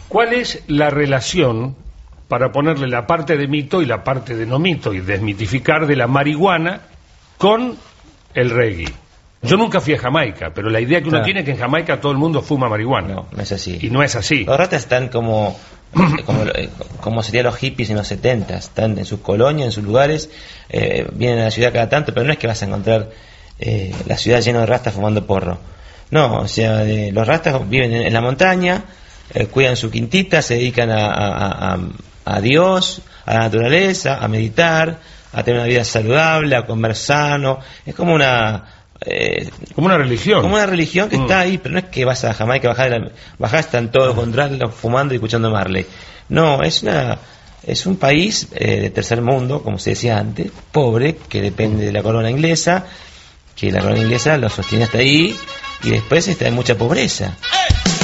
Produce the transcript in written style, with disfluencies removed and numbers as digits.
¿Cuál es la relación, para ponerle la parte de mito y la parte de no mito, y desmitificar, de la marihuana con el reggae? Yo nunca fui a Jamaica, pero la idea que uno tiene es que en Jamaica todo el mundo fuma marihuana. No, no es así. Y no es así. Los ratas están como serían los hippies en los 70, están en sus colonias, en sus lugares, vienen a la ciudad cada tanto, pero no es que vas a encontrar la ciudad llena de rastas fumando porro. No, o sea, los rastas viven en la montaña, cuidan su quintita, se dedican a Dios, a la naturaleza, a meditar, a tener una vida saludable, a comer sano. Es como una religión. Como una religión que está ahí, pero no es que vas a Jamaica, bajás, están todos controlados, fumando y escuchando Marley. No, es un país de tercer mundo, como se decía antes, pobre, que depende de la corona inglesa, que la corona inglesa lo sostiene hasta ahí, y después está en mucha pobreza.